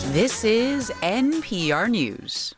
This is NPR News.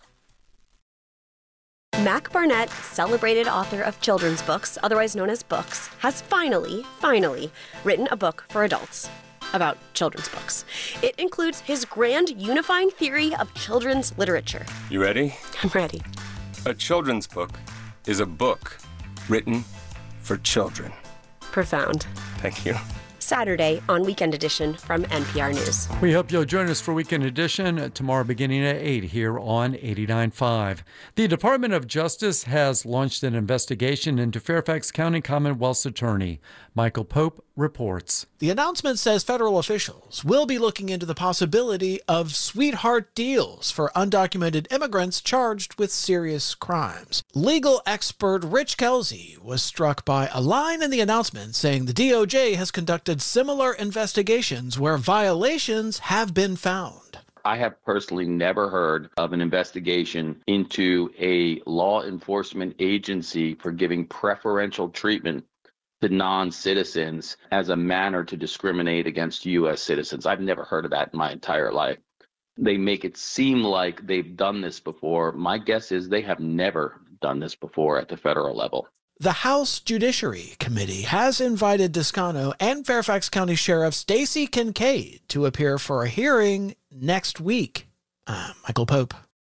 Mac Barnett, celebrated author of children's books, otherwise known as books, has finally written a book for adults about children's books. It includes his grand unifying theory of children's literature. You ready? I'm ready. A children's book is a book written for children. Profound. Thank you. Saturday on Weekend Edition from NPR News. We hope you'll join us for Weekend Edition tomorrow beginning at 8 here on 89.5. The Department of Justice has launched an investigation into Fairfax County Commonwealth's attorney. Michael Pope reports. The announcement says federal officials will be looking into the possibility of sweetheart deals for undocumented immigrants charged with serious crimes. Legal expert Rich Kelsey was struck by a line in the announcement saying the DOJ has conducted similar investigations where violations have been found. I have personally never heard of an investigation into a law enforcement agency for giving preferential treatment to non-citizens as a manner to discriminate against U.S. citizens. I've never heard of that in my entire life. They make it seem like they've done this before. My guess is they have never done this before at the federal level. The House Judiciary Committee has invited Toscano and Fairfax County Sheriff Stacey Kincaid to appear for a hearing next week. Michael Pope.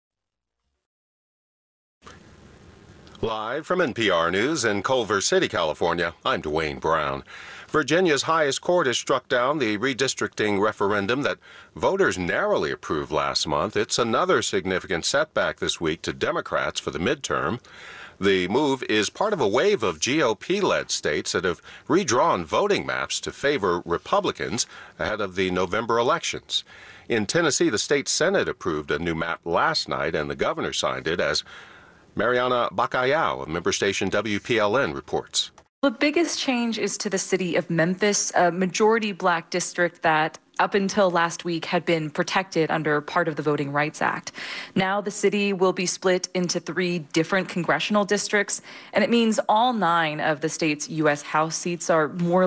Live from NPR News in Culver City, California, I'm Dwayne Brown. Virginia's highest court has struck down the redistricting referendum that voters narrowly approved last month. It's another significant setback this week to Democrats for the midterm. The move is part of a wave of GOP-led states that have redrawn voting maps to favor Republicans ahead of the November elections. In Tennessee, the state Senate approved a new map last night, and the governor signed it, as Mariana Bacallao of member station WPLN reports. The biggest change is to the city of Memphis, a majority black district that up until last week had been protected under part of the Voting Rights Act. Now the city will be split into 3 different congressional districts, and it means all 9 of the state's U.S. House seats are more